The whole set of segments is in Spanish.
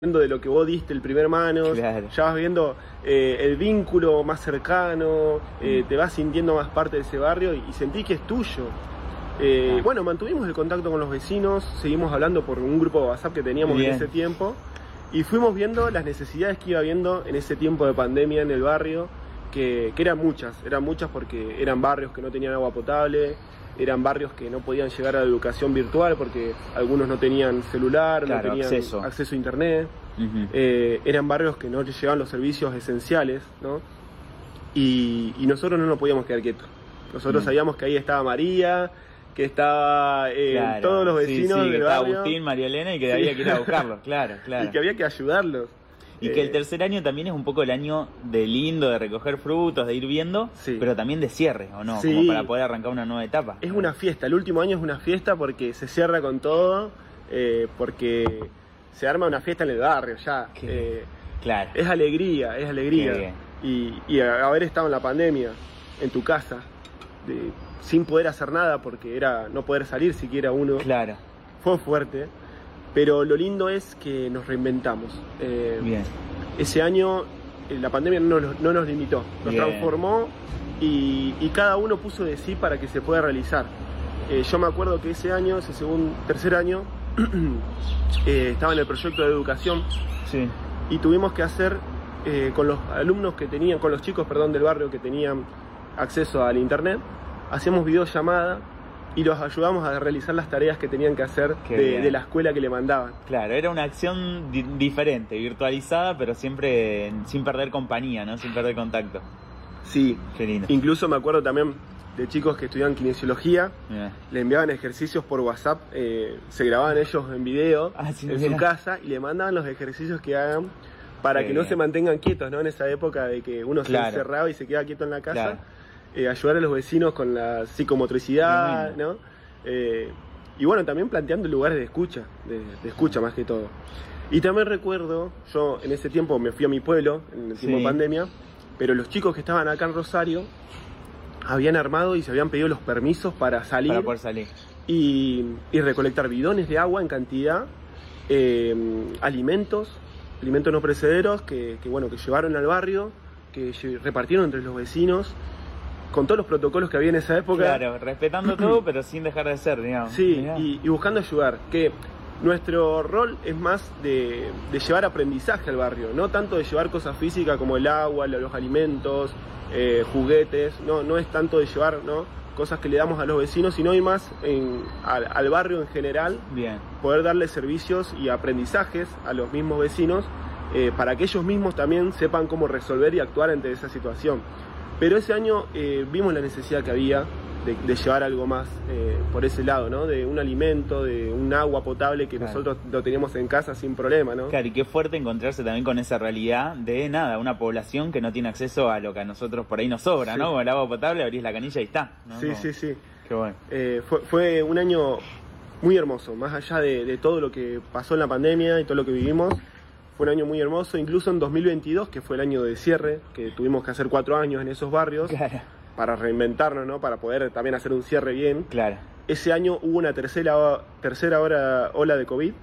de lo que vos diste el primer mano, Claro. ya vas viendo el vínculo más cercano, te vas sintiendo más parte de ese barrio y sentís que es tuyo. Bueno, mantuvimos el contacto con los vecinos, seguimos hablando por un grupo de WhatsApp que teníamos Bien. en ese tiempo y fuimos viendo las necesidades que iba habiendo en ese tiempo de pandemia en el barrio, que eran muchas porque eran barrios que no tenían agua potable, eran barrios que no podían llegar a la educación virtual porque algunos no tenían celular, Claro, no tenían acceso a internet. Eran barrios que no llegaban los servicios esenciales, ¿no? Y nosotros no nos podíamos quedar quietos. Nosotros sabíamos que ahí estaba María, que estaba Claro, todos los vecinos que del estaba barrio. Agustín, María Elena, y que había que ir a buscarlos, claro. Y que había que ayudarlos. Y que el tercer año también es un poco el año de lindo, de recoger frutos, de ir viendo, Sí. pero también de cierre, ¿o no? Sí. Como para poder arrancar una nueva etapa. Es una fiesta, el último año es una fiesta porque se cierra con todo, porque se arma una fiesta en el barrio ya. Claro. Es alegría, es alegría. Y haber estado en la pandemia, en tu casa, sin poder hacer nada porque era no poder salir siquiera uno, Claro. fue fuerte. Pero lo lindo es que nos reinventamos. Bien. Ese año la pandemia no nos limitó, nos Bien. transformó y cada uno puso de sí para que se pueda realizar. Yo me acuerdo que ese año, tercer año, estaba en el proyecto de educación Sí. y tuvimos que hacer con los alumnos que tenían, con los chicos, perdón, del barrio que tenían acceso al internet, hacíamos videollamada y los ayudamos a realizar las tareas que tenían que hacer de la escuela que le mandaban. Claro, era una acción diferente, virtualizada, pero siempre sin perder compañía, ¿no? Sin perder contacto. Sí, Qué lindo. incluso me acuerdo también de chicos que estudiaban kinesiología, Mirá. le enviaban ejercicios por WhatsApp, se grababan ellos en video Sí, en mirá. su casa y le mandaban los ejercicios que hagan para Qué que no bien. se mantengan quietos, ¿no? En esa época de que uno Claro. se encerraba y se quedaba quieto en la casa. Claro. Ayudar a los vecinos con la psicomotricidad, ¿no? Y bueno, también planteando lugares de escucha, de escucha más que todo. Y también recuerdo, yo en ese tiempo me fui a mi pueblo, en el tiempo de pandemia, pero los chicos que estaban acá en Rosario habían armado y se habían pedido los permisos para salir, Para poder salir. y recolectar bidones de agua en cantidad, alimentos no perecederos que llevaron al barrio, que repartieron entre los vecinos, con todos los protocolos que había en esa época. Claro, respetando todo, pero sin dejar de ser, digamos. Sí, Mirá. y buscando ayudar, que nuestro rol es más de llevar aprendizaje al barrio, no tanto de llevar cosas físicas como el agua, los alimentos, juguetes, no es tanto de llevar, ¿no?, cosas que le damos a los vecinos, sino ir más al barrio en general, Bien. poder darle servicios y aprendizajes a los mismos vecinos para que ellos mismos también sepan cómo resolver y actuar ante esa situación. Pero ese año vimos la necesidad que había de llevar algo más por ese lado, ¿no? De un alimento, de un agua potable que nosotros lo teníamos en casa sin problema, ¿no? Claro, y qué fuerte encontrarse también con esa realidad de una población que no tiene acceso a lo que a nosotros por ahí nos sobra, ¿no? Con el agua potable, abrís la canilla y está, ¿no? Sí, Como- sí. Qué bueno. Fue un año muy hermoso, más allá de todo lo que pasó en la pandemia y todo lo que vivimos. Fue un año muy hermoso, incluso en 2022, que fue el año de cierre, que tuvimos que hacer 4 años en esos barrios Claro, para reinventarnos, ¿no? Para poder también hacer un cierre bien. claro. Ese año hubo una tercera ola de COVID.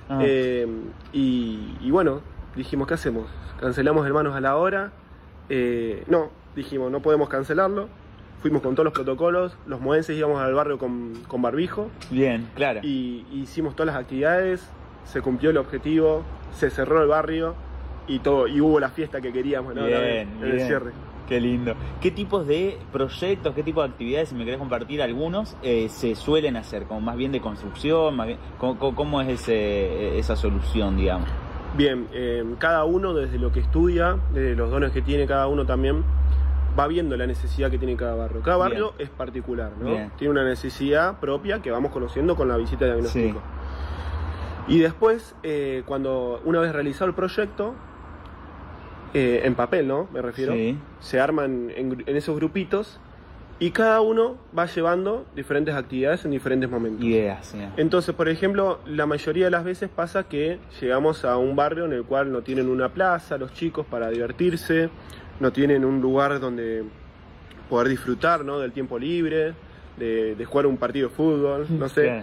Y bueno, dijimos, ¿qué hacemos? ¿Cancelamos Hermanos a la Hora? No, dijimos, no podemos cancelarlo. Fuimos con todos los protocolos, los moenses íbamos al barrio con barbijo. Bien, claro. Y hicimos todas las actividades, se cumplió el objetivo, se cerró el barrio y hubo la fiesta que queríamos, ¿no? Bien, En el bien. cierre. Qué lindo. ¿Qué tipos de proyectos, qué tipo de actividades, si me querés compartir algunos, se suelen hacer? ¿Como más bien de construcción? Más bien, ¿cómo es esa solución, digamos? Bien, cada uno desde lo que estudia, desde los dones que tiene cada uno también, va viendo la necesidad que tiene cada barrio. Cada barrio es particular, ¿no? Bien. Tiene una necesidad propia que vamos conociendo con la visita de diagnóstico. Y después, una vez realizado el proyecto, en papel, ¿no? Me refiero. Sí. Se arman en esos grupitos y cada uno va llevando diferentes actividades en diferentes momentos. Ideas, sí. Entonces, por ejemplo, la mayoría de las veces pasa que llegamos a un barrio en el cual no tienen una plaza los chicos para divertirse, no tienen un lugar donde poder disfrutar, ¿no?, del tiempo libre, de jugar un partido de fútbol, no sé. Claro.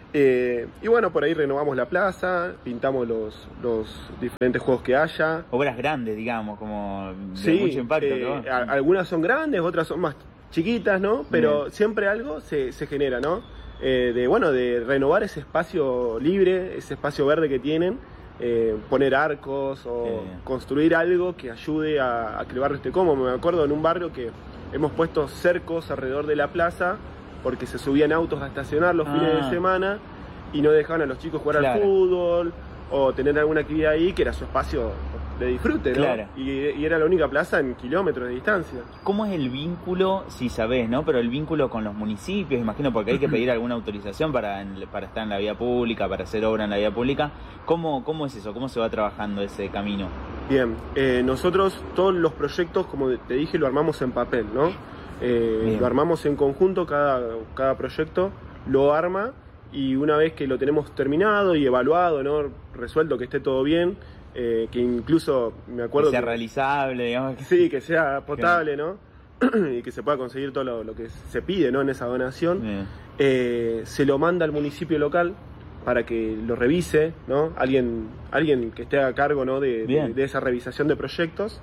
Y bueno, por ahí renovamos la plaza, pintamos los diferentes juegos que haya. Obras grandes, digamos, como de Sí, mucho impacto, ¿no? algunas son grandes, otras son más chiquitas, ¿no? Pero Bien. siempre algo se genera, ¿no? De renovar ese espacio libre, ese espacio verde que tienen, poner arcos o construir algo que ayude a que el barrio esté cómodo. Me acuerdo en un barrio que hemos puesto cercos alrededor de la plaza porque se subían autos a estacionar los fines de semana y no dejaban a los chicos jugar al fútbol o tener alguna actividad ahí, que era su espacio de disfrute, ¿no? Claro. Y era la única plaza en kilómetros de distancia. ¿Cómo es el vínculo, si sabés, ¿no? Pero el vínculo con los municipios, imagino, porque hay que pedir alguna autorización para estar en la vía pública, para hacer obra en la vía pública. ¿Cómo es eso? ¿Cómo se va trabajando ese camino? Bien, nosotros todos los proyectos, como te dije, lo armamos en papel, ¿no? Lo armamos en conjunto, cada proyecto lo arma, y una vez que lo tenemos terminado y evaluado, ¿no? Resuelto, que esté todo bien, que incluso me acuerdo que sea realizable, digamos. Sí, que sea potable, ¿no? Y que se pueda conseguir todo lo que se pide, ¿no? En esa donación. Se lo manda al municipio local para que lo revise, ¿no? Alguien que esté a cargo, ¿no? de esa revisación de proyectos.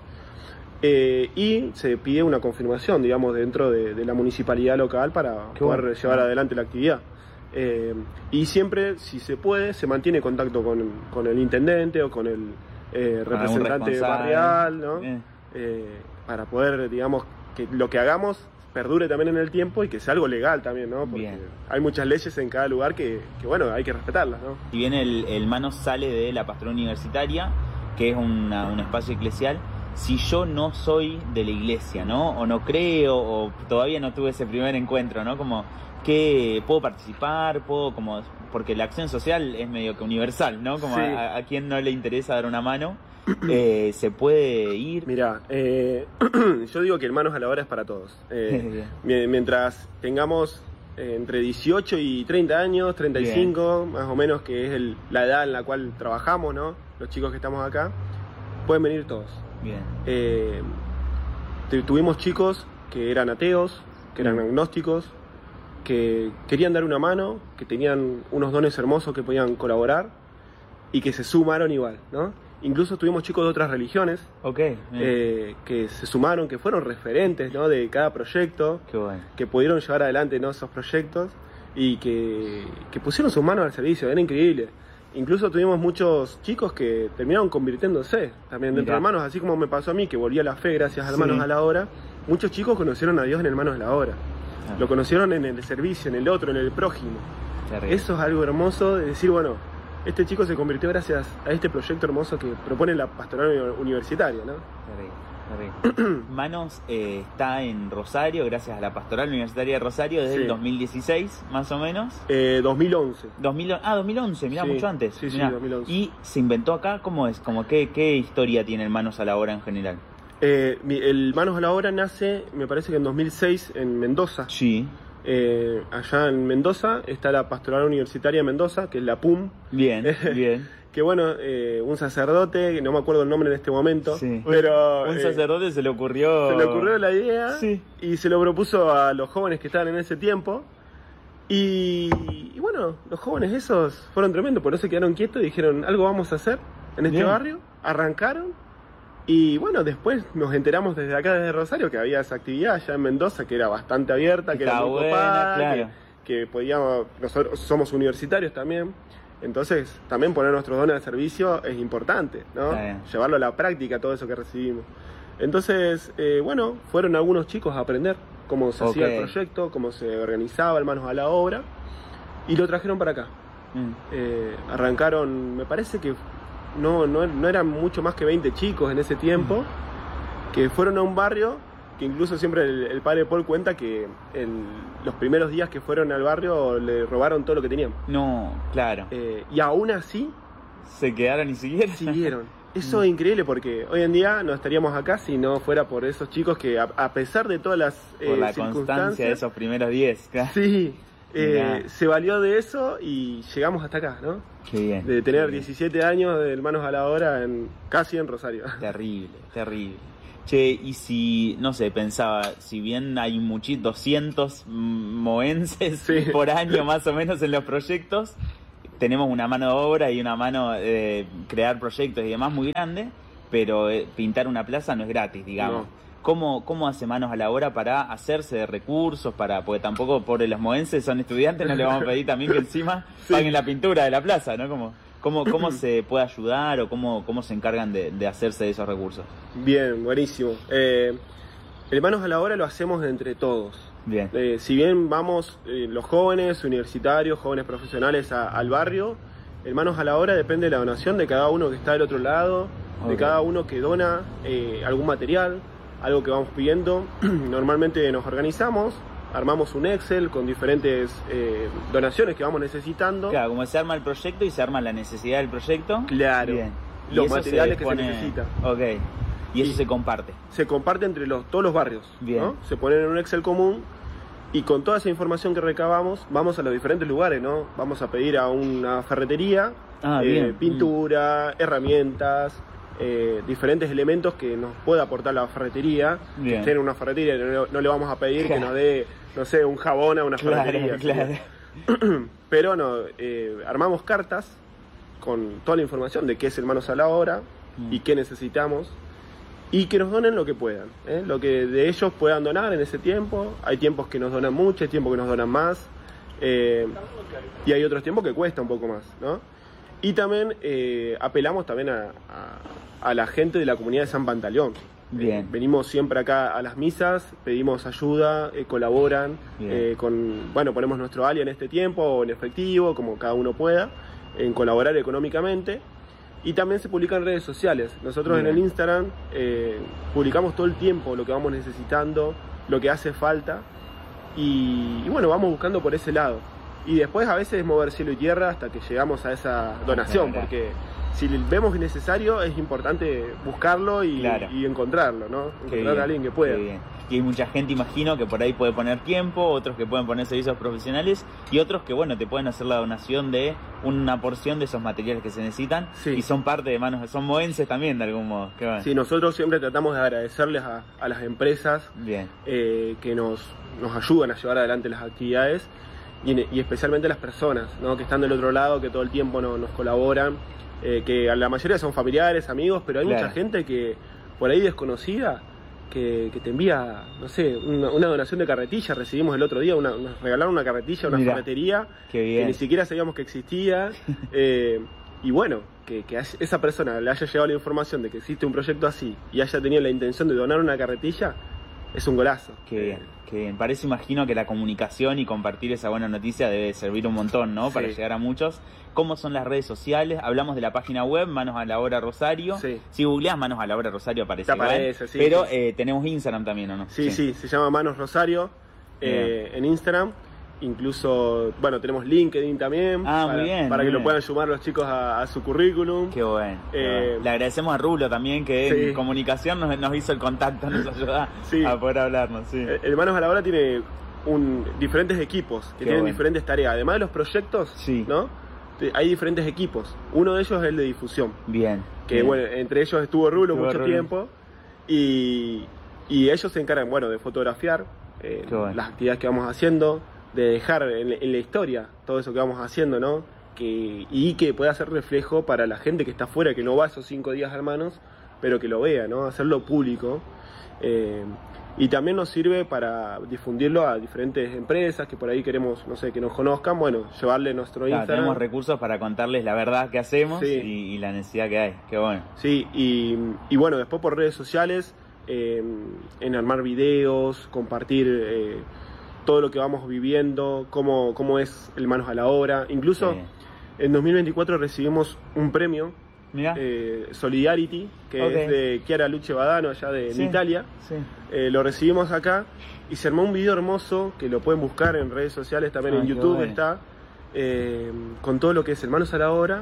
Y se pide una confirmación, digamos, dentro de la municipalidad local para poder llevar adelante la actividad. Y siempre, si se puede, se mantiene contacto con el intendente o con el representante barrial, ¿no? Para poder, digamos, que lo que hagamos perdure también en el tiempo y que sea algo legal también, ¿no? Porque hay muchas leyes en cada lugar que bueno, hay que respetarlas, ¿no? Si bien el Manos sale de la pastoral universitaria, que es un espacio eclesial, si yo no soy de la iglesia, ¿no? O no creo, o todavía no tuve ese primer encuentro, ¿no? Como que puedo participar, porque la acción social es medio que universal, ¿no? Como a quien no le interesa dar una mano, se puede ir. Mirá, yo digo que el Manos a la Obra es para todos. Mientras tengamos entre 18 y 30 años, 35, más o menos, que es la edad en la cual trabajamos, ¿no? Los chicos que estamos acá, pueden venir todos. Bien. Tuvimos chicos que eran ateos, que eran agnósticos, que querían dar una mano, que tenían unos dones hermosos que podían colaborar y que se sumaron igual, ¿no? Incluso tuvimos chicos de otras religiones que se sumaron, que fueron referentes, ¿no? De cada proyecto, que pudieron llevar adelante, ¿no? Esos proyectos y que pusieron sus manos al servicio. Era increíble. Incluso tuvimos muchos chicos que terminaron convirtiéndose también dentro de Manos, así como me pasó a mí, que volví a la fe gracias al Manos a la Obra. Muchos chicos conocieron a Dios en el Manos a la Obra. Lo conocieron en el servicio, en el otro, en el prójimo. Eso es algo hermoso de decir, bueno, este chico se convirtió gracias a este proyecto hermoso que propone la pastoral universitaria, ¿no? Manos está en Rosario, gracias a la pastoral universitaria de Rosario, desde el 2016, más o menos. 2011. 2011, mirá, mucho antes. Sí, 2011. ¿Y se inventó acá? ¿Cómo es? ¿Qué historia tiene el Manos a la Obra en general? El Manos a la Obra nace, me parece que en 2006, en Mendoza. Sí. Allá en Mendoza está la Pastoral Universitaria de Mendoza, que es la PUM. Bien. Que bueno, un sacerdote, que no me acuerdo el nombre en este momento, pero... Un sacerdote se le ocurrió la idea y se lo propuso a los jóvenes que estaban en ese tiempo. Y bueno, los jóvenes esos fueron tremendos, por eso se quedaron quietos y dijeron, algo vamos a hacer en este barrio. Arrancaron. Y bueno, después nos enteramos desde acá, desde Rosario, que había esa actividad allá en Mendoza, que era bastante abierta, que era muy copada, que podíamos, nosotros somos universitarios también, entonces también poner nuestros dones al servicio es importante, ¿no? Llevarlo a la práctica, todo eso que recibimos. Entonces, bueno, fueron algunos chicos a aprender cómo se hacía el proyecto, cómo se organizaba el Manos a la Obra, y lo trajeron para acá. Arrancaron, me parece que no eran mucho más que 20 chicos en ese tiempo, que fueron a un barrio, que incluso siempre el padre Paul cuenta que los primeros días que fueron al barrio le robaron todo lo que tenían. No, claro. Y aún así... ¿Se quedaron y siguieron? Eso es increíble porque hoy en día no estaríamos acá si no fuera por esos chicos que a pesar de todas las por la constancia de esos primeros 10. Sí. se valió de eso y llegamos hasta acá, ¿no? Qué bien. De tener 17 años de Hermanos a la Obra casi en Rosario. Terrible, terrible. Che, y si, no sé, pensaba, si bien hay 200 moenses por año más o menos en los proyectos, tenemos una mano de obra y una mano de crear proyectos y demás muy grande, pero pintar una plaza no es gratis, digamos. No. ¿Cómo hace Manos a la Obra para hacerse de recursos? Porque tampoco, por los moenses son estudiantes, no le vamos a pedir también que encima paguen la pintura de la plaza, ¿no? ¿Cómo se puede ayudar o cómo se encargan de hacerse de esos recursos? Bien, buenísimo. El Manos a la Obra lo hacemos entre todos. Bien. Si bien vamos los jóvenes, universitarios, jóvenes profesionales al barrio, el Manos a la Obra depende de la donación de cada uno que está del otro lado, de cada uno que dona algún material, algo que vamos pidiendo. Normalmente nos organizamos, armamos un Excel con diferentes donaciones que vamos necesitando. Claro, como se arma el proyecto y se arma la necesidad del proyecto. Claro. Bien. Los materiales que se necesitan. Ok. Y eso se comparte. Se comparte entre todos los barrios. Bien. ¿No? Se ponen en un Excel común y con toda esa información que recabamos vamos a los diferentes lugares, ¿no? Vamos a pedir a una ferretería pintura, herramientas, diferentes elementos que nos pueda aportar la ferretería. Bien. Que esté en una ferretería, no le vamos a pedir que nos dé, no sé, un jabón a una ferretería. Claro. Pero no, armamos cartas con toda la información de qué es el Manos a la Obra y qué necesitamos, y que nos donen lo que puedan, lo que de ellos puedan donar en ese tiempo. Hay tiempos que nos donan mucho, hay tiempos que nos donan más, y hay otros tiempos que cuesta un poco más, ¿no? Y también apelamos también a la gente de la comunidad de San Pantaleón. Bien. Venimos siempre acá a las misas, pedimos ayuda, colaboran, ponemos nuestro alia en este tiempo, o en efectivo, como cada uno pueda, en colaborar económicamente. Y también se publica en redes sociales. Nosotros en el Instagram publicamos todo el tiempo lo que vamos necesitando, lo que hace falta, y bueno, vamos buscando por ese lado. Y después a veces mover cielo y tierra hasta que llegamos a esa donación, porque si vemos que es necesario, es importante buscarlo y encontrarlo, ¿no? Encontrar a alguien que pueda. Y hay mucha gente, imagino, que por ahí puede poner tiempo, otros que pueden poner servicios profesionales, y otros que, bueno, te pueden hacer la donación de una porción de esos materiales que se necesitan, y son parte de Manos, son moenses también, de algún modo. Qué bueno. Sí, nosotros siempre tratamos de agradecerles a las empresas que nos ayudan a llevar adelante las actividades, y especialmente a las personas, ¿no? Que están del otro lado, que todo el tiempo nos colaboran, que a la mayoría son familiares, amigos, pero hay mucha gente que por ahí desconocida que te envía, no sé, una donación de carretilla. Recibimos el otro día, nos regalaron una carretilla, una ferretería que ni siquiera sabíamos que existía, y bueno, que esa persona le haya llegado la información de que existe un proyecto así y haya tenido la intención de donar una carretilla, es un golazo. Qué bien, qué bien. Parece, imagino, que la comunicación y compartir esa buena noticia debe servir un montón, ¿no? Para llegar a muchos. ¿Cómo son las redes sociales? Hablamos de la página web, Manos a la Obra Rosario. Si googleás Manos a la Obra Rosario aparece igual. Pero tenemos Instagram también, ¿o no? Sí, se llama Manos Rosario en Instagram. Incluso, bueno, tenemos LinkedIn también, para que lo puedan sumar los chicos a su currículum. Qué bueno. Le agradecemos a Rulo también, que en comunicación nos hizo el contacto, nos ayuda a poder hablarnos. El Manos a la Obra tiene diferentes equipos que tienen diferentes tareas. Además de los proyectos, ¿no? Hay diferentes equipos. Uno de ellos es el de difusión. Que bueno, entre ellos estuvo Rulo mucho tiempo, y ellos se encargan, bueno, de fotografiar las actividades que vamos haciendo, de dejar en la historia todo eso que vamos haciendo, ¿no? Y que pueda ser reflejo para la gente que está afuera, que no va a esos 5 días, hermanos, pero que lo vea, ¿no? Hacerlo público. Y también nos sirve para difundirlo a diferentes empresas que por ahí queremos, no sé, que nos conozcan, bueno, llevarle nuestro Instagram. Tenemos recursos para contarles la verdad que hacemos y la necesidad que hay. Qué bueno. Sí, y bueno, después por redes sociales, en armar videos, compartir todo lo que vamos viviendo, cómo es el Manos a la Obra. Incluso en 2024 recibimos un premio, Solidarity, que es de Chiara Luce Badano, allá de Italia. Lo recibimos acá y se armó un video hermoso que lo pueden buscar en redes sociales, también en YouTube está, con todo lo que es el Manos a la Obra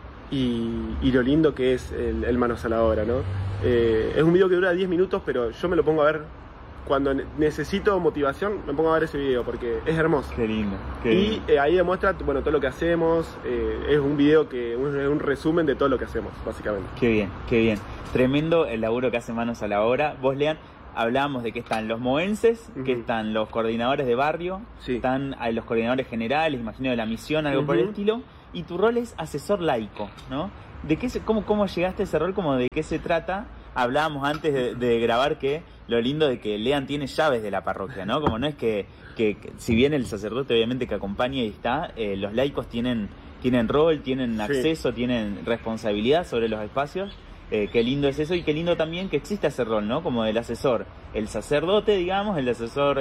y lo lindo que es el Manos a la Obra, ¿no? Es un video que dura 10 minutos, pero yo me lo pongo a ver cuando necesito motivación, me pongo a ver ese video porque es hermoso. Qué lindo. Ahí demuestra, bueno, todo lo que hacemos. Es un video que es un resumen de todo lo que hacemos, básicamente. Qué bien, qué bien. Tremendo el laburo que hace Manos a la Obra. Vos, Lean, hablábamos de que están los moenses, que están los coordinadores de barrio, están los coordinadores generales, imagino de la misión, algo por el estilo, y tu rol es asesor laico, ¿no? ¿Cómo llegaste a ese rol? ¿De qué se trata? Hablábamos antes de grabar que lo lindo de que Lean tiene llaves de la parroquia, ¿no? Como no es que si bien el sacerdote obviamente que acompaña y está, los laicos tienen rol, tienen acceso, tienen responsabilidad sobre los espacios. Qué lindo es eso y qué lindo también que exista ese rol, ¿no? Como del asesor, el sacerdote, digamos, el asesor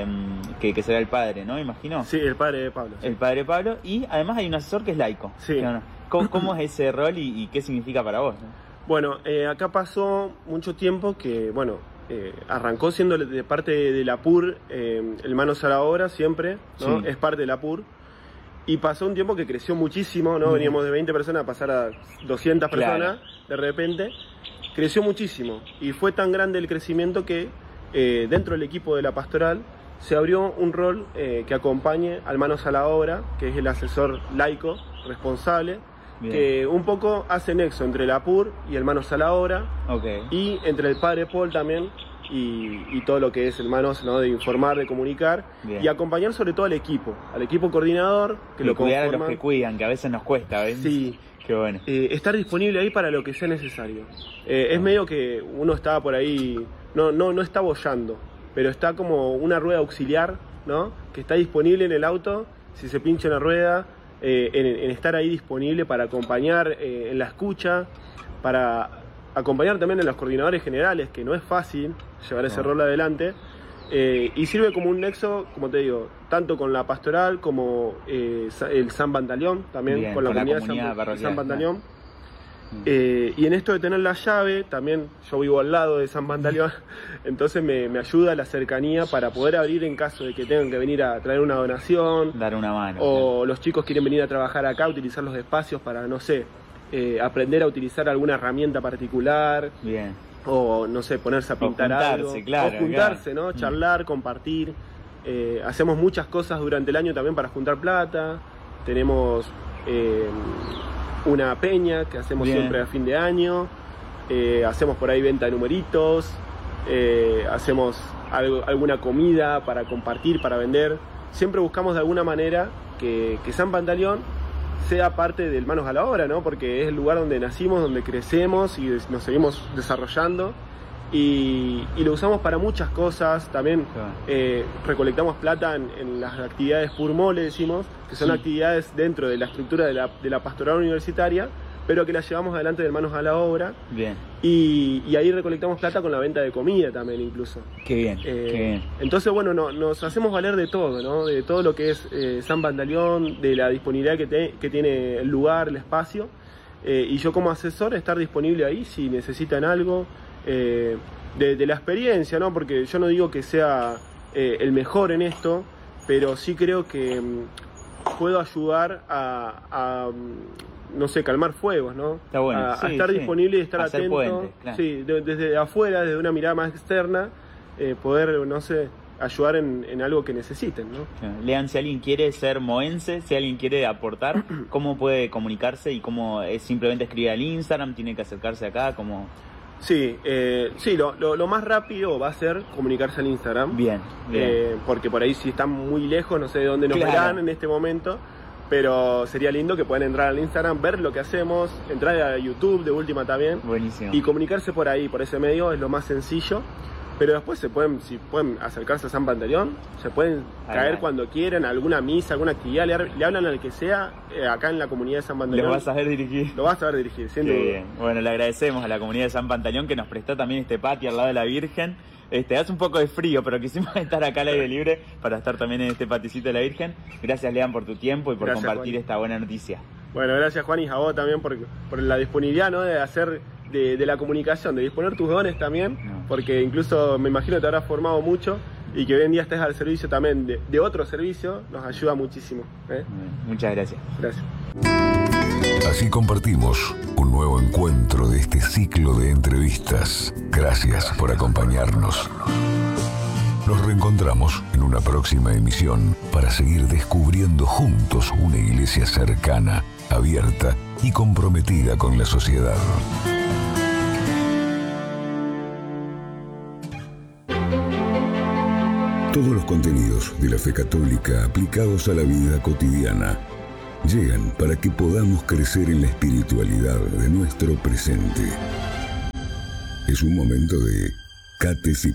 que será el padre, ¿no? Imagino. Sí, el padre de Pablo. Sí. El padre de Pablo, y además hay un asesor que es laico. Sí. ¿Cómo es ese rol y qué significa para vos, ¿no? Bueno, acá pasó mucho tiempo que, arrancó siendo de parte de la PUR, el Manos a la Obra siempre, ¿no? Sí. Es parte de la PUR. Y pasó un tiempo que creció muchísimo, ¿no? Veníamos de 20 personas a pasar a 200 personas, de repente. Creció muchísimo. Y fue tan grande el crecimiento que dentro del equipo de la pastoral se abrió un rol que acompañe al Manos a la Obra, que es el asesor laico responsable, que un poco hace nexo entre la PUR y el Manos a la Obra, y entre el padre Paul también, y todo lo que es el Manos, ¿no? De informar, de comunicar, y acompañar sobre todo al equipo coordinador, que lo cuidar conforman. A los que cuidan, que a veces nos cuesta, ¿ves? Sí. Qué bueno. Estar disponible ahí para lo que sea necesario. Es medio que uno está por ahí, no está boyando, pero está como una rueda auxiliar, ¿no? Que está disponible en el auto, si se pincha una rueda, en estar ahí disponible para acompañar en la escucha, para acompañar también a los coordinadores generales, que no es fácil llevar ese rol adelante, y sirve como un nexo, como te digo, tanto con la pastoral como el San Pantaleón, también con la comunidad de San Pantaleón. Y en esto de tener la llave, también yo vivo al lado de San Pantaleón, entonces me ayuda la cercanía para poder abrir en caso de que tengan que venir a traer una donación, dar una mano, o los chicos quieren venir a trabajar acá, utilizar los espacios para, no sé, aprender a utilizar alguna herramienta particular, o no sé, ponerse a pintar algo, claro, o juntarse, ¿no? Charlar, compartir. Hacemos muchas cosas durante el año también para juntar plata. Tenemos una peña que hacemos siempre a fin de año. Hacemos por ahí venta de numeritos. Hacemos alguna comida para compartir, para vender. Siempre buscamos de alguna manera que San Pantaleón sea parte del Manos a la Obra, ¿no? Porque es el lugar donde nacimos, donde crecemos y nos seguimos desarrollando, y lo usamos para muchas cosas. También recolectamos plata en las actividades PURMO, le decimos, que son actividades dentro de la estructura de la pastoral universitaria, pero que las llevamos adelante del Manos a la Obra. Y ahí recolectamos plata con la venta de comida también, incluso. Qué bien, qué bien. Entonces, nos hacemos valer de todo, ¿no? De todo lo que es San Pantaleón, de la disponibilidad que tiene el lugar, el espacio. Y yo como asesor estar disponible ahí si necesitan algo, de la experiencia, ¿no? Porque yo no digo que sea el mejor en esto, pero sí creo que puedo ayudar a no sé, calmar fuegos, ¿no? Está bueno. A estar disponible y estar atento. Puente, claro. Sí, desde afuera, desde una mirada más externa, poder, no sé, ayudar en algo que necesiten, ¿no? Lean, si alguien quiere ser moense, si alguien quiere aportar, ¿cómo puede comunicarse? ¿Y cómo es? ¿Simplemente escribir al Instagram? ¿Tiene que acercarse acá? ¿Cómo? Sí, lo más rápido va a ser comunicarse al Instagram. Bien. Porque por ahí si están muy lejos, no sé de dónde nos verán en este momento, pero sería lindo que puedan entrar al Instagram, ver lo que hacemos, entrar a YouTube de última también. Buenísimo. Y comunicarse por ahí, por ese medio, es lo más sencillo. Pero después si pueden acercarse a San Pantaleón, se pueden caer cuando quieran, a alguna misa, alguna actividad, le hablan al que sea, acá en la comunidad de San Pantaleón. Lo vas a saber dirigir. Lo vas a saber dirigir, sin duda. Bien. Bueno, le agradecemos a la comunidad de San Pantaleón que nos prestó también este patio al lado de la Virgen. Hace un poco de frío, pero quisimos estar acá al aire libre para estar también en este paticito de la Virgen. Gracias, Lean, por tu tiempo y por compartir esta buena noticia. Bueno, gracias, Juan, y a vos también por la disponibilidad, ¿no? De hacer de la comunicación, de disponer tus dones también, porque incluso me imagino que te habrás formado mucho y que hoy en día estés al servicio también de otro servicio, nos ayuda muchísimo. Muchas gracias. Gracias. Así compartimos un nuevo encuentro de este ciclo de entrevistas. Gracias por acompañarnos. Nos reencontramos en una próxima emisión para seguir descubriendo juntos una iglesia cercana, abierta y comprometida con la sociedad. Todos los contenidos de la fe católica aplicados a la vida cotidiana llegan para que podamos crecer en la espiritualidad de nuestro presente. Es un momento de Catesip.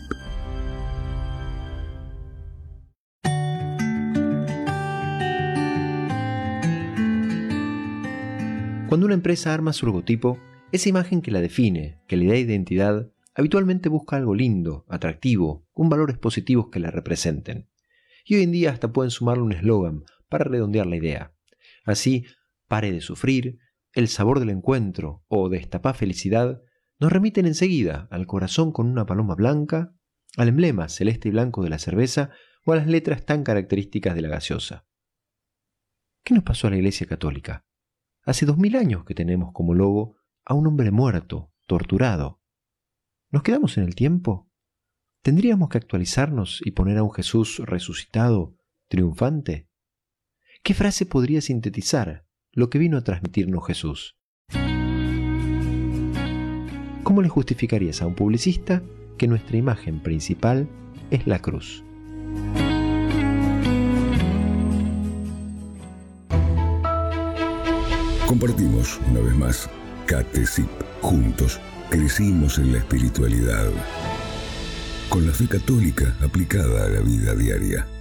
Cuando una empresa arma su logotipo, esa imagen que la define, que le da identidad, habitualmente busca algo lindo, atractivo, con valores positivos que la representen. Y hoy en día hasta pueden sumarle un eslogan para redondear la idea. Así, Pare de sufrir, El sabor del encuentro o Destapá felicidad nos remiten enseguida al corazón con una paloma blanca, al emblema celeste y blanco de la cerveza o a las letras tan características de la gaseosa. ¿Qué nos pasó a la Iglesia Católica? Hace 2000 años que tenemos como logo a un hombre muerto, torturado. ¿Nos quedamos en el tiempo? ¿Tendríamos que actualizarnos y poner a un Jesús resucitado, triunfante? ¿Qué frase podría sintetizar lo que vino a transmitirnos Jesús? ¿Cómo le justificarías a un publicista que nuestra imagen principal es la cruz? Compartimos una vez más Catesip. Juntos crecimos en la espiritualidad con la fe católica aplicada a la vida diaria.